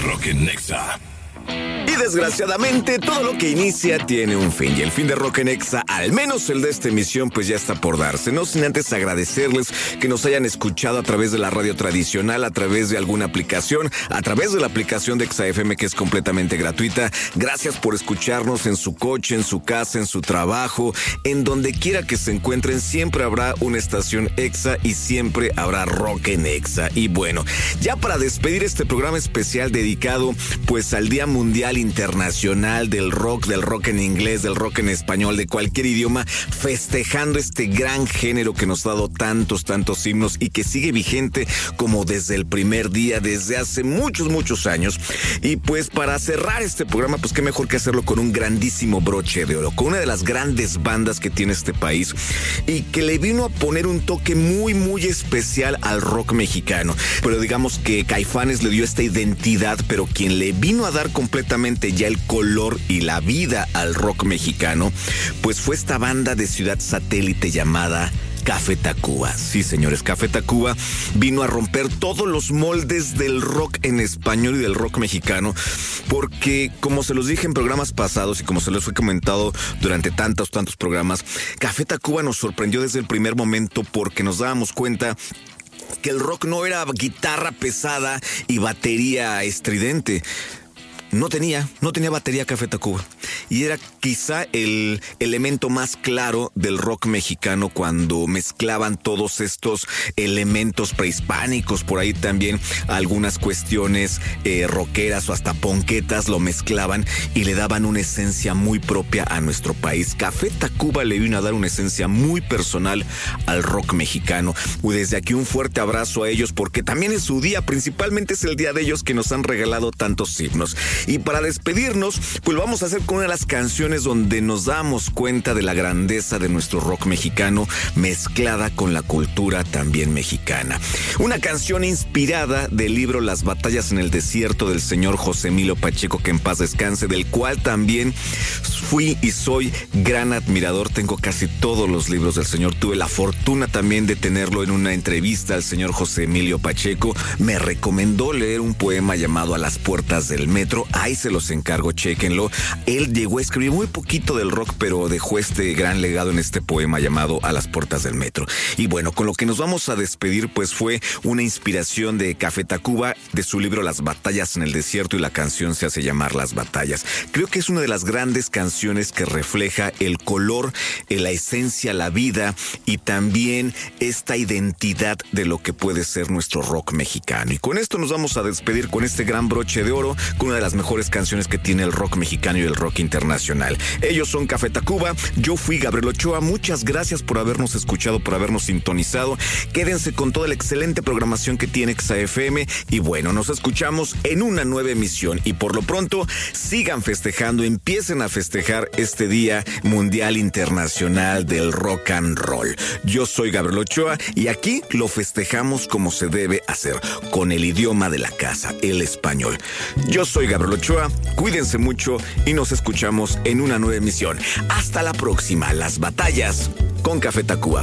Rock en Nexa. Y desgraciadamente todo lo que inicia tiene un fin, y el fin de Rock en Nexa, al menos el de esta emisión, pues ya está por darse. No sin antes agradecerles que nos hayan escuchado a través de la radio tradicional, a través de alguna aplicación, a través de la aplicación de Exa FM, que es completamente gratuita. Gracias por escucharnos en su coche, en su casa, en su trabajo, en donde quiera que se encuentren. Siempre habrá una estación Exa y siempre habrá Rock en Nexa. Y bueno, ya para despedir este programa especial dedicado pues al Día Mundial Internacional del rock en inglés, del rock en español, de cualquier idioma, festejando este gran género que nos ha dado tantos himnos y que sigue vigente como desde el primer día, desde hace muchos años. Y pues para cerrar este programa, pues qué mejor que hacerlo con un grandísimo broche de oro, con una de las grandes bandas que tiene este país y que le vino a poner un toque muy especial al rock mexicano. Pero digamos que Caifanes le dio esta identidad, pero quien le vino a dar completamente ya el color y la vida al rock mexicano, pues fue esta banda de Ciudad Satélite llamada Café Tacuba. Sí, señores, Café Tacuba vino a romper todos los moldes del rock en español y del rock mexicano, porque como se los dije en programas pasados y como se los he comentado durante tantos programas, Café Tacuba nos sorprendió desde el primer momento porque nos dábamos cuenta que el rock no era guitarra pesada y batería estridente. No tenía batería Café Tacuba. Y era quizá el elemento más claro del rock mexicano cuando mezclaban todos estos elementos prehispánicos, por ahí también algunas cuestiones rockeras o hasta ponquetas lo mezclaban y le daban una esencia muy propia a nuestro país. Café Tacuba le vino a dar una esencia muy personal al rock mexicano. Y desde aquí un fuerte abrazo a ellos porque también es su día, principalmente es el día de ellos que nos han regalado tantos himnos. Y para despedirnos, pues lo vamos a hacer con una de las canciones donde nos damos cuenta de la grandeza de nuestro rock mexicano mezclada con la cultura también mexicana. Una canción inspirada del libro Las batallas en el desierto del señor José Emilio Pacheco, que en paz descanse, del cual también fui y soy gran admirador. Tengo casi todos los libros del señor. Tuve la fortuna también de tenerlo en una entrevista al señor José Emilio Pacheco. Me recomendó leer un poema llamado A las puertas del metro. Ahí se los encargo, chéquenlo. Él llegó a escribir muy poquito del rock, pero dejó este gran legado en este poema llamado A las puertas del metro. Y bueno, con lo que nos vamos a despedir, pues fue una inspiración de Café Tacuba, de su libro Las batallas en el desierto, y la canción se hace llamar Las batallas. Creo que es una de las grandes canciones que refleja el color, la esencia, la vida y también esta identidad de lo que puede ser nuestro rock mexicano. Y con esto nos vamos a despedir con este gran broche de oro, con una de las mejores canciones que tiene el rock mexicano y el rock internacional. Ellos son Café Tacuba, yo fui Gabriel Ochoa, muchas gracias por habernos escuchado, por habernos sintonizado. Quédense con toda la excelente programación que tiene Exa FM y bueno, nos escuchamos en una nueva emisión y por lo pronto sigan festejando, empiecen a festejar este Día Mundial Internacional del Rock and Roll. Yo soy Gabriel Ochoa y aquí lo festejamos como se debe hacer, con el idioma de la casa, el español. Yo soy Gabriel Ochoa, cuídense mucho y nos escuchamos en una nueva emisión. Hasta la próxima, Las batallas con Café Tacuba.